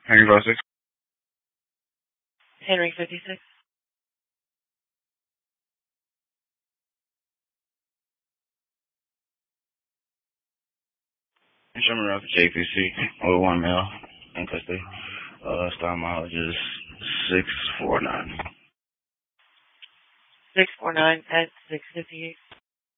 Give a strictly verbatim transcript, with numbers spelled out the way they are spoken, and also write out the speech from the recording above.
Henry fifty-six. Henry fifty-six. Sherman Rock J P C, or one male, in custody. Uh, star mileage is six four nine. six four nine at six fifty-eight.